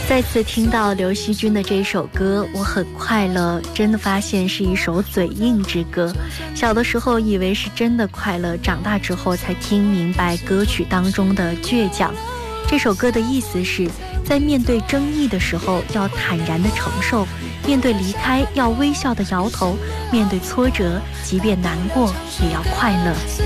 再次听到刘惜君的这首歌，我很快乐，真的发现是一首嘴硬之歌。小的时候以为是真的快乐，长大之后才听明白歌曲当中的倔强。这首歌的意思是，在面对争议的时候要坦然地承受，面对离开要微笑地摇头，面对挫折即便难过也要快乐。